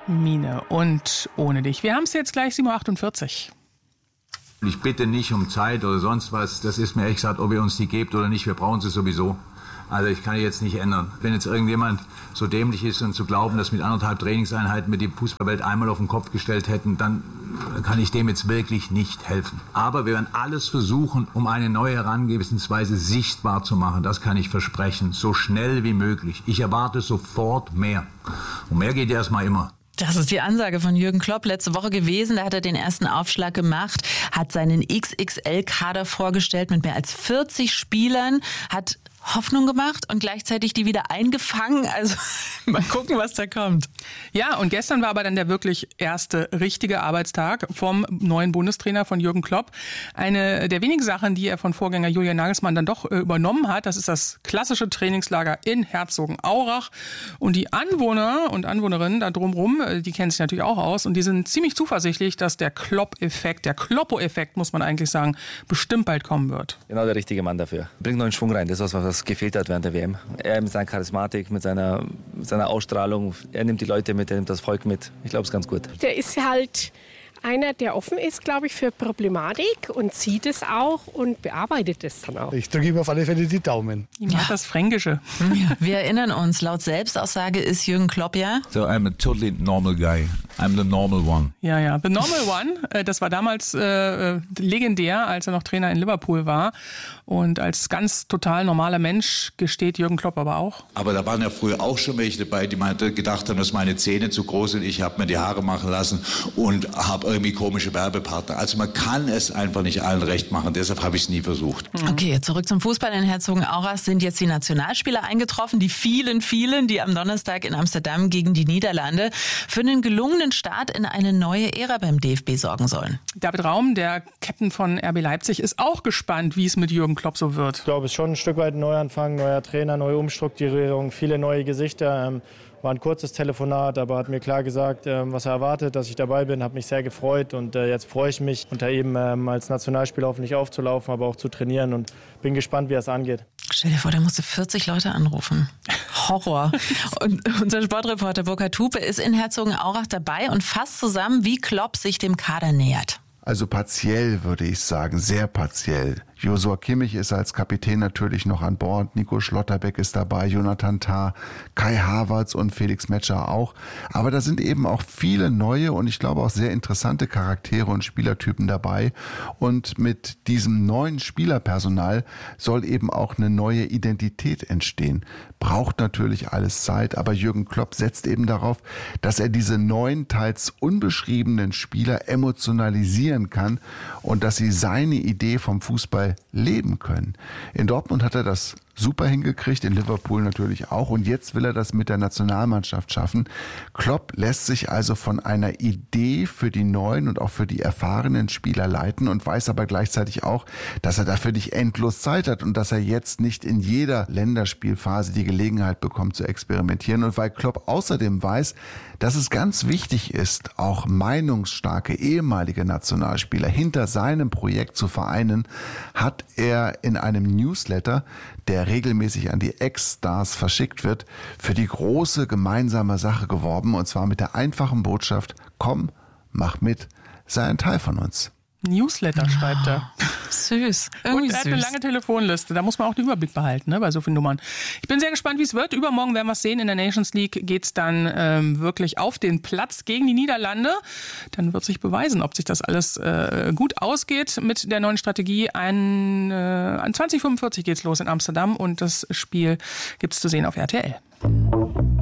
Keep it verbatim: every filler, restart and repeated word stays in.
Mine und ohne dich. Wir haben es jetzt gleich sieben Uhr achtundvierzig. Ich bitte nicht um Zeit oder sonst was. Das ist mir ehrlich gesagt, ob ihr uns die gebt oder nicht. Wir brauchen sie sowieso. Also ich kann jetzt nicht ändern. Wenn jetzt irgendjemand so dämlich ist und zu glauben, dass mit anderthalb Trainingseinheiten wir die Fußballwelt einmal auf den Kopf gestellt hätten, dann kann ich dem jetzt wirklich nicht helfen. Aber wir werden alles versuchen, um eine neue Herangehensweise sichtbar zu machen. Das kann ich versprechen. So schnell wie möglich. Ich erwarte sofort mehr. Und mehr geht erstmal immer. Das ist die Ansage von Jürgen Klopp letzte Woche gewesen. Da hat er den ersten Aufschlag gemacht, hat seinen X X L-Kader vorgestellt mit mehr als vierzig Spielern, hat Hoffnung gemacht und gleichzeitig die wieder eingefangen. Also mal gucken, was da kommt. Ja, und gestern war aber dann der wirklich erste richtige Arbeitstag vom neuen Bundestrainer von Jürgen Klopp. Eine der wenigen Sachen, die er von Vorgänger Julian Nagelsmann dann doch äh, übernommen hat, das ist das klassische Trainingslager in Herzogenaurach. Und die Anwohner und Anwohnerinnen da drumherum, äh, die kennen sich natürlich auch aus und die sind ziemlich zuversichtlich, dass der Klopp-Effekt, der Kloppo-Effekt, muss man eigentlich sagen, bestimmt bald kommen wird. Genau der richtige Mann dafür. Bringt neuen Schwung rein, das ist was, was gefehlt hat während der W M. Er mit seiner Charismatik, mit seiner, mit seiner Ausstrahlung, er nimmt die Leute mit, er nimmt das Volk mit. Ich glaube, es ist ganz gut. Der ist halt einer, der offen ist, glaube ich, für Problematik und sieht es auch und bearbeitet es dann auch. Ich drücke ihm auf alle Fälle die Daumen. Ich mag ja. das Fränkische. Ja, wir erinnern uns, laut Selbstaussage ist Jürgen Klopp ja... So I'm a totally normal guy. I'm the normal one. Ja, ja. The normal one, das war damals äh, legendär, als er noch Trainer in Liverpool war. Und als ganz total normaler Mensch gesteht Jürgen Klopp aber auch. Aber da waren ja früher auch schon welche dabei, die gedacht haben, dass meine Zähne zu groß sind. Ich habe mir die Haare machen lassen und habe irgendwie komische Werbepartner. Also man kann es einfach nicht allen recht machen. Deshalb habe ich es nie versucht. Okay, zurück zum Fußball. In Herzogenaurach sind jetzt die Nationalspieler eingetroffen. Die vielen, vielen, die am Donnerstag in Amsterdam gegen die Niederlande für einen gelungenen Start in eine neue Ära beim D F B sorgen sollen. David Raum, der Captain von R B Leipzig, ist auch gespannt, wie es mit Jürgen Klopp so wird. Ich glaube, es ist schon ein Stück weit ein Neuanfang, neuer Trainer, neue Umstrukturierung, viele neue Gesichter. Ähm, war ein kurzes Telefonat, aber hat mir klar gesagt, ähm, was er erwartet, dass ich dabei bin, hat mich sehr gefreut und äh, jetzt freue ich mich, unter ihm ähm, als Nationalspieler hoffentlich aufzulaufen, aber auch zu trainieren und bin gespannt, wie er es angeht. Stell dir vor, der musste vierzig Leute anrufen. Horror. Und unser Sportreporter Burkhard Hupe ist in Herzogenaurach dabei und fasst zusammen, wie Klopp sich dem Kader nähert. Also partiell würde ich sagen, sehr partiell. Josua Kimmich ist als Kapitän natürlich noch an Bord, Nico Schlotterbeck ist dabei, Jonathan Tah, Kai Havertz und Felix Metscher auch. Aber da sind eben auch viele neue und ich glaube auch sehr interessante Charaktere und Spielertypen dabei. Und mit diesem neuen Spielerpersonal soll eben auch eine neue Identität entstehen. Braucht natürlich alles Zeit, aber Jürgen Klopp setzt eben darauf, dass er diese neuen, teils unbeschriebenen Spieler emotionalisieren kann und dass sie seine Idee vom Fußball leben können. In Dortmund hat er das super hingekriegt, in Liverpool natürlich auch und jetzt will er das mit der Nationalmannschaft schaffen. Klopp lässt sich also von einer Idee für die neuen und auch für die erfahrenen Spieler leiten und weiß aber gleichzeitig auch, dass er dafür nicht endlos Zeit hat und dass er jetzt nicht in jeder Länderspielphase die Gelegenheit bekommt zu experimentieren und weil Klopp außerdem weiß, dass es ganz wichtig ist, auch meinungsstarke ehemalige Nationalspieler hinter seinem Projekt zu vereinen, hat er in einem Newsletter, der regelmäßig an die Ex-Stars verschickt wird, für die große gemeinsame Sache geworben und zwar mit der einfachen Botschaft: Komm, mach mit, sei ein Teil von uns. Newsletter schreibt er. Süß. Irgendwie Und er hat süß. eine lange Telefonliste. Da muss man auch den Überblick behalten, ne, bei so vielen Nummern. Ich bin sehr gespannt, wie es wird. Übermorgen werden wir es sehen. In der Nations League geht es dann ähm, wirklich auf den Platz gegen die Niederlande. Dann wird sich beweisen, ob sich das alles äh, gut ausgeht mit der neuen Strategie. Ein, äh, an zwanzig Uhr fünfundvierzig geht's los in Amsterdam und das Spiel gibt's zu sehen auf R T L.